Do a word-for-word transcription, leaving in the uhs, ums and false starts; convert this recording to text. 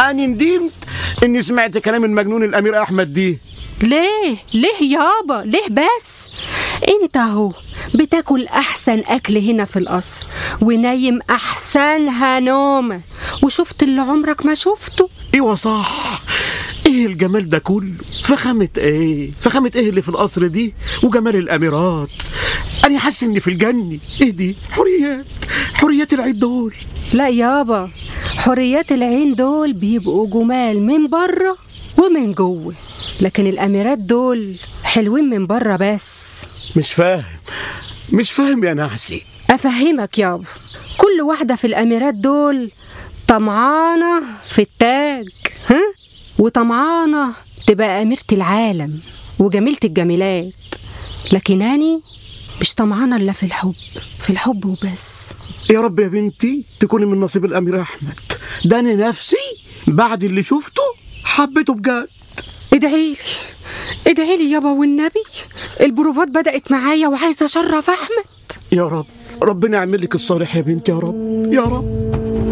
أنا ندمت إني سمعت كلام المجنون الأمير أحمد دي. ليه؟ ليه يابا؟ ليه بس؟ انت اهو بتاكل احسن اكل هنا في القصر، ونايم احسنها نومه، وشفت اللي عمرك ما شفته. ايوه صح. ايه الجمال ده كله؟ فخامة ايه فخامة ايه اللي في القصر دي، وجمال الاميرات. انا حاسس اني في الجنة. ايه دي؟ حريات حريات العين دول. لا يابا، حريات العين دول بيبقوا جمال من بره ومن جوه، لكن الاميرات دول حلوين من بره بس. مش فاهم مش فاهم يا نعسي. افهمك يابا، كل واحدة في الاميرات دول طمعانة في التاج، ها؟ وطمعانة تبقى أميرة العالم وجميلة الجميلات، لكن أنا مش طمعانة إلا في الحب، في الحب وبس. يا رب يا بنتي تكوني من نصيب الأمير أحمد ده. أنا نفسي بعد اللي شفته حبيته بجد. ادعيلي ادعيلي يابا والنبي، البروفات بدأت معايا وعايزة أشرف أحمد. يا رب ربنا يعمل لك الصالح يا بنتي، يا رب يا رب.